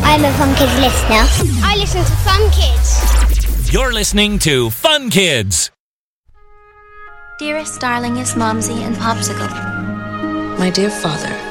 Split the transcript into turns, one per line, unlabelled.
I'm a Fun Kids listener. I listen to Fun Kids.
You're listening to Fun Kids.
Dearest, darlingest Momsy and Popsicle.
My dear father,